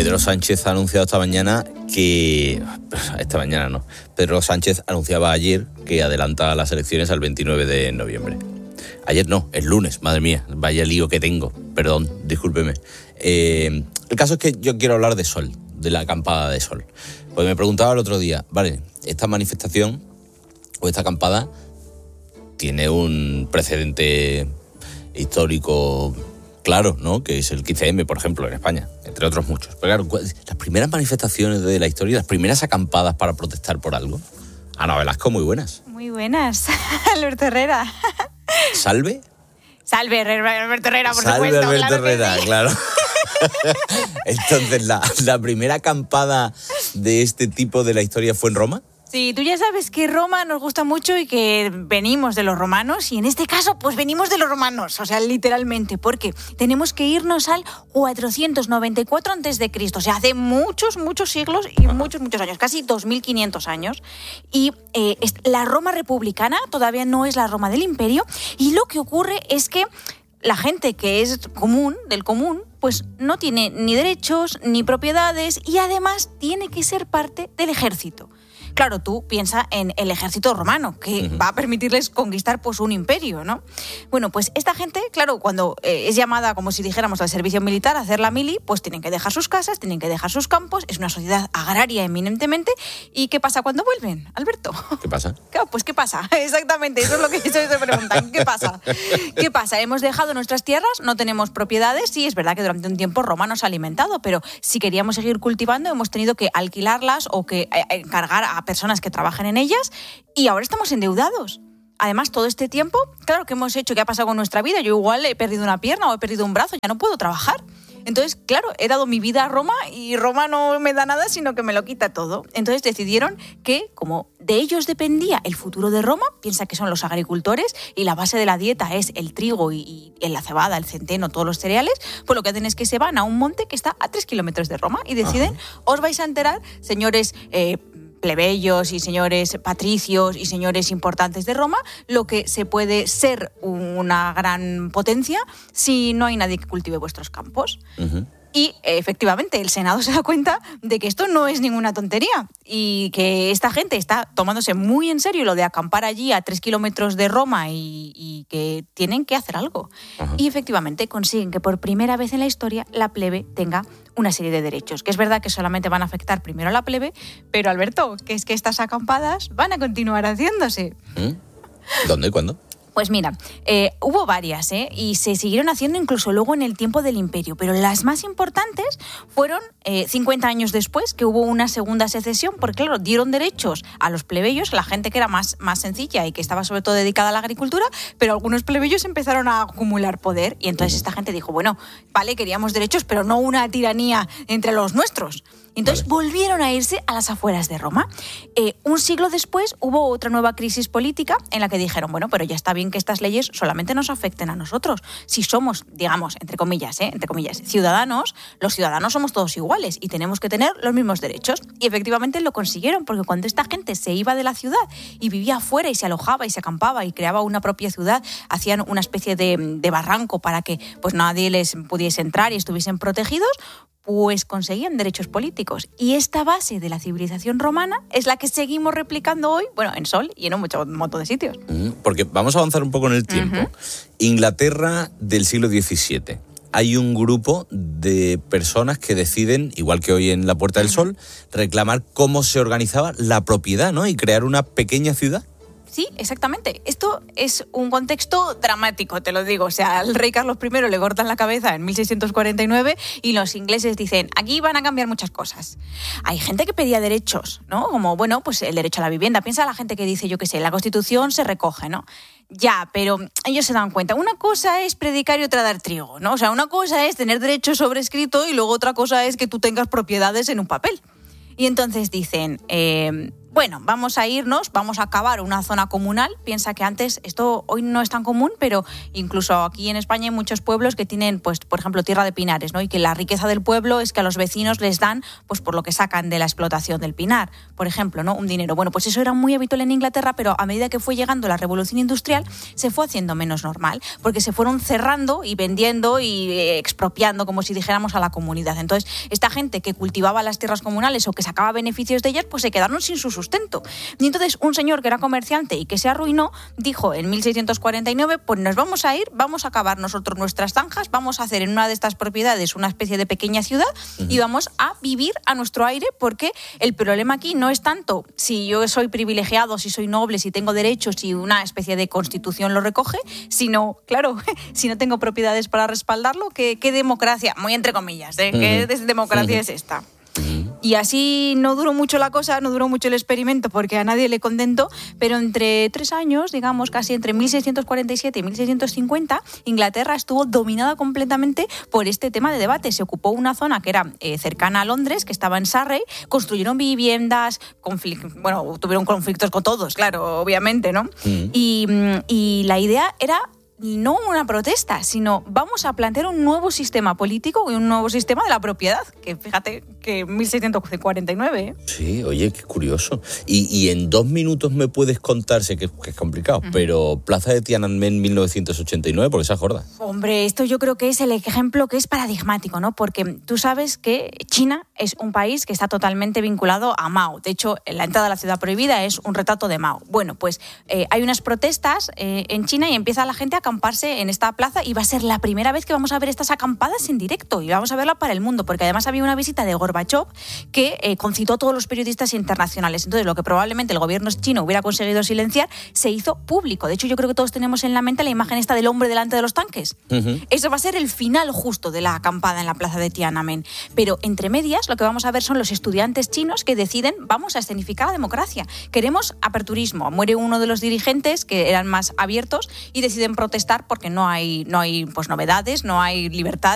Pedro Sánchez ha anunciado esta mañana que... Esta mañana no. Pedro Sánchez anunciaba ayer que adelanta las elecciones al 29 de noviembre. Ayer no, es lunes, madre mía, vaya lío que tengo. Perdón, discúlpeme. El caso es que yo quiero hablar de Sol, de la acampada de Sol. Pues me preguntaba el otro día, vale, esta manifestación o esta acampada tiene un precedente histórico claro, ¿no? Que es el 15M, por ejemplo, en España, entre otros muchos. Pero claro, las primeras manifestaciones de la historia, las primeras acampadas para protestar por algo. Ana Velasco, muy buenas. Muy buenas, Alberto Herrera. ¿Salve? Salve, Alberto Herrera, por Salve supuesto. Alberto claro Herrera, que sí. claro. Entonces, la primera acampada de este tipo de la historia fue en Roma. Sí, tú ya sabes que Roma nos gusta mucho y que venimos de los romanos, y en este caso, pues venimos de los romanos, o sea, literalmente, porque tenemos que irnos al 494 a.C., o sea, hace muchos siglos y muchos años, casi 2.500 años, y la Roma republicana todavía no es la Roma del Imperio, y lo que ocurre es que la gente que es del común, pues no tiene ni derechos ni propiedades, y además tiene que ser parte del ejército. Claro, tú piensa en el ejército romano, que va a permitirles conquistar pues un imperio, ¿no? Bueno, pues esta gente, claro, cuando es llamada, como si dijéramos, al servicio militar, a hacer la mili, pues tienen que dejar sus casas, tienen que dejar sus campos, es una sociedad agraria eminentemente. ¿Y qué pasa cuando vuelven, Alberto? ¿Qué pasa? Claro, pues ¿qué pasa? Exactamente, eso es lo que se preguntan. ¿Qué pasa? ¿Qué pasa? Hemos dejado nuestras tierras, no tenemos propiedades. Sí, es verdad que durante un tiempo Roma nos ha alimentado, pero si queríamos seguir cultivando hemos tenido que alquilarlas o que encargar a personas que trabajen en ellas, y ahora estamos endeudados. Además, todo este tiempo, claro, ¿qué hemos hecho? ¿Qué ha pasado con nuestra vida? Yo igual he perdido una pierna o he perdido un brazo, ya no puedo trabajar. Entonces, claro, he dado mi vida a Roma y Roma no me da nada, sino que me lo quita todo. Entonces decidieron que, como de ellos dependía el futuro de Roma, piensa que son los agricultores y la base de la dieta es el trigo y la cebada, el centeno, todos los cereales, pues lo que hacen es que se van a un monte que está a 3 kilómetros de Roma y deciden, os vais a enterar, señores plebeyos y señores patricios y señores importantes de Roma, lo que se puede ser una gran potencia si no hay nadie que cultive vuestros campos. Y efectivamente el Senado se da cuenta de que esto no es ninguna tontería y que esta gente está tomándose muy en serio lo de acampar allí a 3 kilómetros de Roma y que tienen que hacer algo. Y efectivamente consiguen que por primera vez en la historia la plebe tenga una serie de derechos, que es verdad que solamente van a afectar primero a la plebe, pero Alberto, que es que estas acampadas van a continuar haciéndose. ¿Dónde? ¿Cuándo? Pues mira, hubo varias, y se siguieron haciendo incluso luego en el tiempo del Imperio, pero las más importantes fueron 50 años después, que hubo una segunda secesión, porque claro, dieron derechos a los plebeyos, a la gente que era más sencilla y que estaba sobre todo dedicada a la agricultura, pero algunos plebeyos empezaron a acumular poder y entonces esta gente dijo, bueno, vale, queríamos derechos, pero no una tiranía entre los nuestros. Entonces volvieron a irse a las afueras de Roma. Un siglo después hubo otra nueva crisis política en la que dijeron, bueno, pero ya está bien que estas leyes solamente nos afecten a nosotros. Si somos, digamos, entre comillas, ciudadanos, los ciudadanos somos todos iguales y tenemos que tener los mismos derechos. Y efectivamente lo consiguieron, porque cuando esta gente se iba de la ciudad y vivía afuera y se alojaba y se acampaba y creaba una propia ciudad, hacían una especie de barranco para que pues nadie les pudiese entrar y estuviesen protegidos, pues conseguían derechos políticos. Y esta base de la civilización romana es la que seguimos replicando hoy, bueno, en Sol y en un montón de sitios. Porque vamos a avanzar un poco en el tiempo. Inglaterra del siglo XVII. Hay un grupo de personas que deciden, igual que hoy en la Puerta del Sol, reclamar cómo se organizaba la propiedad, ¿no? Y crear una pequeña ciudad. Sí, exactamente. Esto es un contexto dramático, te lo digo. O sea, al rey Carlos I le cortan la cabeza en 1649 y los ingleses dicen, aquí van a cambiar muchas cosas. Hay gente que pedía derechos, ¿no? Como, bueno, pues el derecho a la vivienda. Piensa la gente que dice, yo qué sé, la Constitución se recoge, ¿no? Ya, pero ellos se dan cuenta. Una cosa es predicar y otra dar trigo, ¿no? O sea, una cosa es tener derechos sobre escrito y luego otra cosa es que tú tengas propiedades en un papel. Y entonces dicen, bueno, vamos a irnos, vamos a cavar una zona comunal. Piensa que antes, esto hoy no es tan común, pero incluso aquí en España hay muchos pueblos que tienen, pues, por ejemplo, tierra de pinares, ¿no? Y que la riqueza del pueblo es que a los vecinos les dan, pues, por lo que sacan de la explotación del pinar, por ejemplo, ¿no? Un dinero. Bueno, pues eso era muy habitual en Inglaterra, pero a medida que fue llegando la revolución industrial, se fue haciendo menos normal, porque se fueron cerrando y vendiendo y expropiando, como si dijéramos, a la comunidad. Entonces, esta gente que cultivaba las tierras comunales o que sacaba beneficios de ellas, pues se quedaron sin su sustento. Y entonces un señor que era comerciante y que se arruinó, dijo en 1649, pues nos vamos a ir, vamos a cavar nosotros nuestras zanjas, vamos a hacer en una de estas propiedades una especie de pequeña ciudad y vamos a vivir a nuestro aire, porque el problema aquí no es tanto si yo soy privilegiado, si soy noble, si tengo derechos, si una especie de constitución lo recoge, sino, claro, si no tengo propiedades para respaldarlo, ¿qué democracia? Muy entre comillas, ¿qué democracia es esta? Y así no duró mucho la cosa, no duró mucho el experimento, porque a nadie le contentó, pero entre 3 años, digamos casi entre 1647 y 1650, Inglaterra estuvo dominada completamente por este tema de debate. Se ocupó una zona que era cercana a Londres, que estaba en Surrey, construyeron viviendas, tuvieron conflictos con todos, claro, obviamente, ¿no? Y la idea era no una protesta, sino vamos a plantear un nuevo sistema político y un nuevo sistema de la propiedad, que fíjate que 1649. ¿eh? Sí, oye, qué curioso. Y en 2 minutos me puedes contar, sé que es complicado, pero Plaza de Tiananmen 1989, porque esa gorda. Hombre, esto yo creo que es el ejemplo que es paradigmático, ¿no? Porque tú sabes que China es un país que está totalmente vinculado a Mao. De hecho, la entrada a la ciudad prohibida es un retrato de Mao. Bueno, pues hay unas protestas en China y empieza la gente a acamparse en esta plaza, y va a ser la primera vez que vamos a ver estas acampadas en directo, y vamos a verla para el mundo, porque además había una visita de Gorbachov que concitó a todos los periodistas internacionales. Entonces, lo que probablemente el gobierno chino hubiera conseguido silenciar, se hizo público. De hecho, yo creo que todos tenemos en la mente la imagen esta del hombre delante de los tanques. Eso va a ser el final justo de la acampada en la plaza de Tiananmen. Pero entre medias, lo que vamos a ver son los estudiantes chinos que deciden, vamos a escenificar la democracia. Queremos aperturismo. Muere uno de los dirigentes, que eran más abiertos, y deciden protestar porque no hay pues novedades, no hay libertad